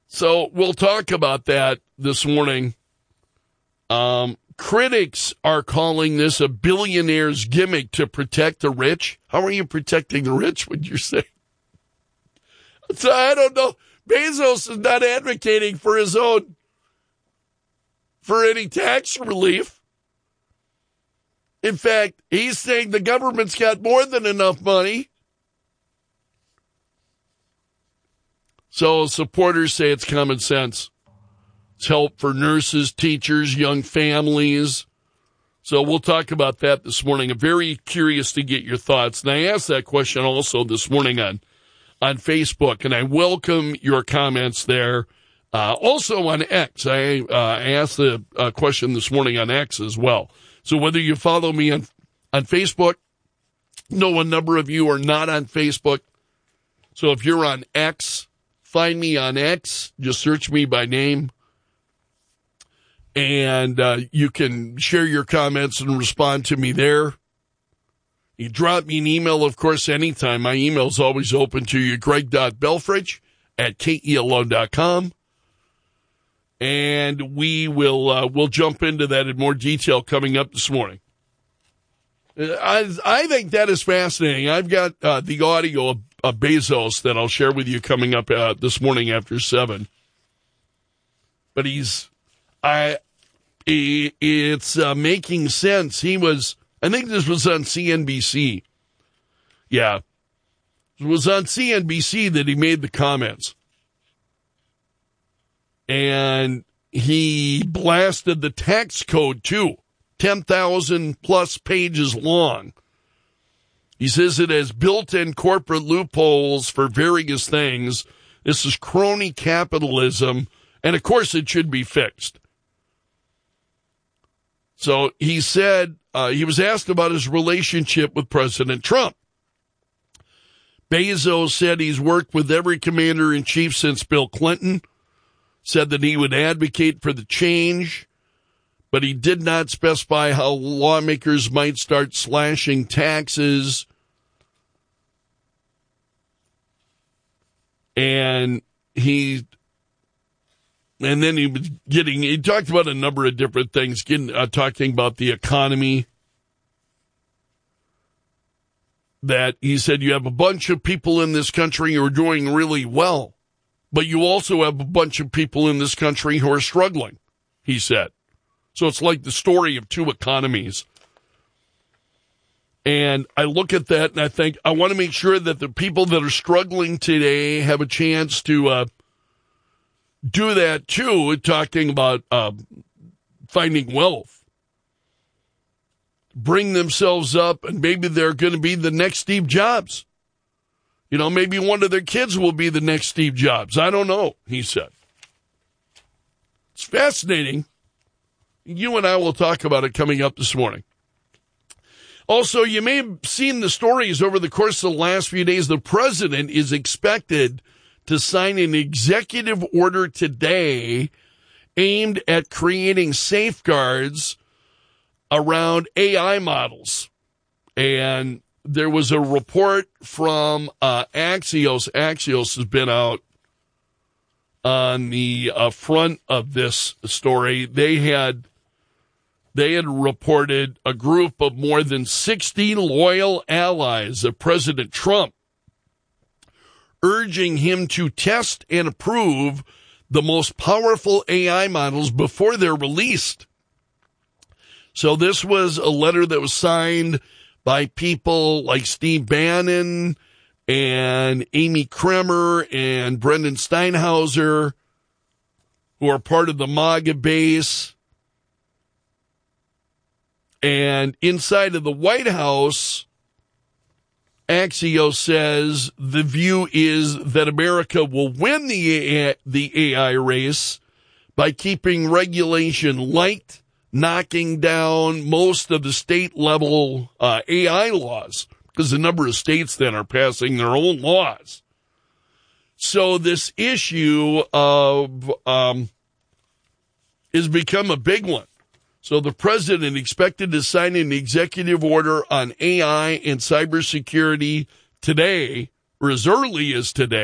So we'll talk about that this morning. Critics are calling this a billionaire's gimmick to protect the rich. How are you protecting the rich, would you say? So I don't know. Bezos is not advocating for any tax relief. In fact, he's saying the government's got more than enough money. So supporters say it's common sense. It's help for nurses, teachers, young families. So we'll talk about that this morning. I'm very curious to get your thoughts. And I asked that question also this morning on Facebook, and I welcome your comments there. Also on X. I asked the question this morning on X as well. So whether you follow me on Facebook, know a number of you are not on Facebook. So if you're on X, find me on X. Just search me by name. And you can share your comments and respond to me there. You drop me an email, of course, anytime. My email is always open to you, greg.belfridge@KELO.com. And we'll jump into that in more detail coming up this morning. I think that is fascinating. I've got the audio of Bezos that I'll share with you coming up this morning after 7. But it's making sense. I think this was on CNBC. Yeah. It was on CNBC that he made the comments. And he blasted the tax code, too. 10,000 plus pages long. He says it has built-in corporate loopholes for various things. This is crony capitalism. And, of course, it should be fixed. So he said, he was asked about his relationship with President Trump. Bezos said he's worked with every commander-in-chief since Bill Clinton, said that he would advocate for the change, but he did not specify how lawmakers might start slashing taxes. And then he talked about a number of different things, talking about the economy. That he said you have a bunch of people in this country who are doing really well, but you also have a bunch of people in this country who are struggling, he said. So it's like the story of two economies. And I look at that and I think I want to make sure that the people that are struggling today have a chance to do that too, talking about finding wealth. Bring themselves up, and maybe they're going to be the next Steve Jobs. You know, maybe one of their kids will be the next Steve Jobs. I don't know, he said. It's fascinating. You and I will talk about it coming up this morning. Also, you may have seen the stories over the course of the last few days. The president is expected to sign an executive order today aimed at creating safeguards around AI models. And there was a report from Axios. Axios has been out on the front of this story. They had reported a group of more than 60 loyal allies of President Trump urging him to test and approve the most powerful AI models before they're released. So this was a letter that was signed by people like Steve Bannon and Amy Kremer and Brendan Steinhauser, who are part of the MAGA base. And inside of the White House, Axios says the view is that America will win the AI race by keeping regulation light, knocking down most of the state-level AI laws, because a number of states then are passing their own laws. So this issue of has become a big one. So the president expected to sign an executive order on AI and cybersecurity today, or as early as today.